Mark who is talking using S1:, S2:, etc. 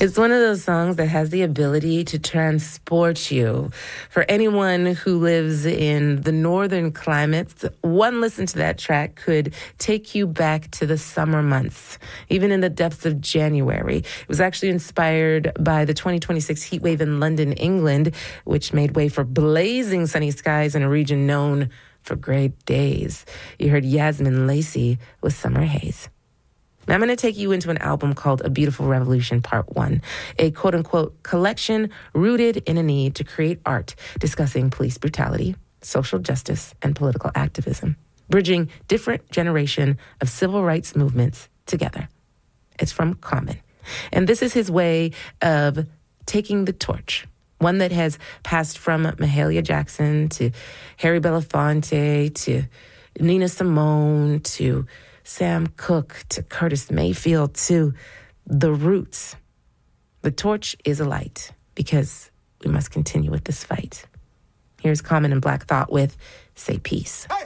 S1: It's one of those songs that has the ability to transport you. For anyone who lives in the northern climates, one listen to that track could take you back to the summer months, even in the depths of January. It was actually inspired by the 2026 heat wave in London, England, which made way for blazing sunny skies in a region known for great days. You heard Yasmin Lacey with Summer Haze. Now I'm going to take you into an album called A Beautiful Revolution Part 1, a quote-unquote collection rooted in a need to create art discussing police brutality, social justice, and political activism, bridging different generation of civil rights movements together. It's from Common. And this is his way of taking the torch, one that has passed from Mahalia Jackson to Harry Belafonte to Nina Simone to Sam Cooke to Curtis Mayfield to The Roots. The torch is alight because we must continue with this fight. Here's Common and Black Thought with Say Peace.
S2: Hey!